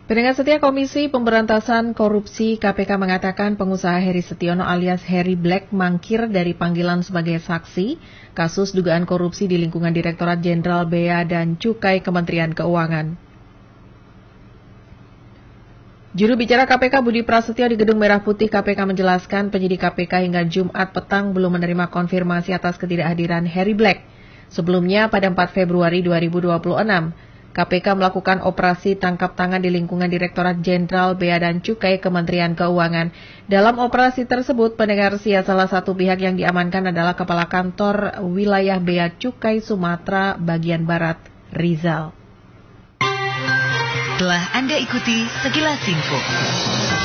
Pendengar setia Komisi Pemberantasan Korupsi KPK mengatakan pengusaha Heri Setiono alias Harry Black mangkir dari panggilan sebagai saksi kasus dugaan korupsi di lingkungan Direktorat Jenderal Bea dan Cukai Kementerian Keuangan. Juru bicara KPK Budi Prasetyo di Gedung Merah Putih KPK menjelaskan penyidik KPK hingga Jumat petang belum menerima konfirmasi atas ketidakhadiran Harry Black. Sebelumnya pada 4 Februari 2026, KPK melakukan operasi tangkap tangan di lingkungan Direktorat Jenderal Bea dan Cukai Kementerian Keuangan. Dalam operasi tersebut, pendengar salah satu pihak yang diamankan adalah Kepala Kantor Wilayah Bea Cukai Sumatera Bagian Barat, Rizal. Telah Anda ikuti Sekilas Info.